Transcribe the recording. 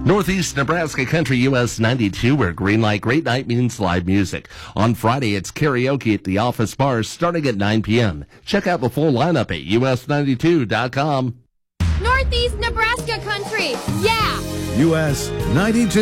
Northeast Nebraska Country US 92, where Green Light Great Night means live music. On Friday, it's karaoke at the Office Bar starting at 9 p.m. Check out the full lineup at us92.com. Northeast Nebraska Country, yeah! US 92.